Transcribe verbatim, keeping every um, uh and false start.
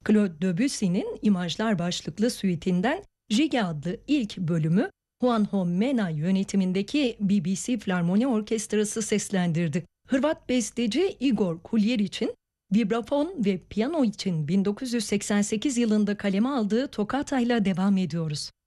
Claude Debussy'nin İmajlar başlıklı süitinden Jigi adlı ilk bölümü Juanjo Mena yönetimindeki B B C Filarmoni Orkestrası seslendirdi. Hırvat besteci Igor Kuljeric'in vibrafon ve piyano için bin dokuz yüz seksen sekiz yılında kaleme aldığı Tokata'yla devam ediyoruz.